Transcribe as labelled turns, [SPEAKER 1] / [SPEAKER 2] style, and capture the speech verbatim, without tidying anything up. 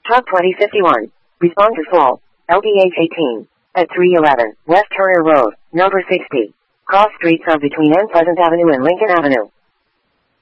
[SPEAKER 1] Truck twenty fifty-one. Respond to fall. L B H eighteen. At three eleven West Turner Road, number sixty. Cross streets of between N Pleasant Avenue and Lincoln Avenue.